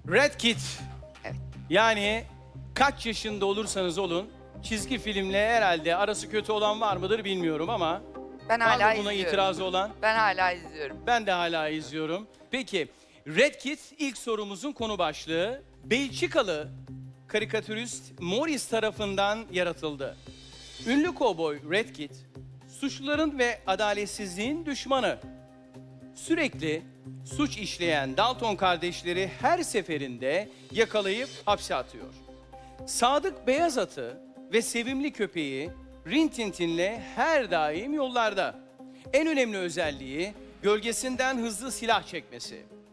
Red Kit. Evet. Yani kaç yaşında olursanız olun çizgi filmle herhalde arası kötü olan var mıdır bilmiyorum ama Ben var hala mı buna izliyorum. itirazı olan? Ben hala izliyorum. Ben de hala izliyorum. Peki Red Kit ilk sorumuzun konu başlığı. Belçikalı karikatürist Maurice tarafından yaratıldı. Ünlü kovboy Red Kit, suçluların ve adaletsizliğin düşmanı. Sürekli suç işleyen Dalton kardeşleri her seferinde yakalayıp hapse atıyor. Sadık beyaz atı ve sevimli köpeği Rin Tintin'le her daim yollarda. En önemli özelliği gölgesinden hızlı silah çekmesi.